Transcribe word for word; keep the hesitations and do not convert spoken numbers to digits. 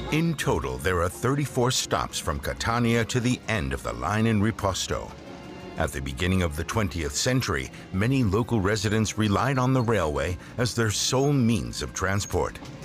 In total, there are thirty-four stops from Catania to the end of the line in Riposto. At the beginning of the twentieth century, many local residents relied on the railway as their sole means of transport.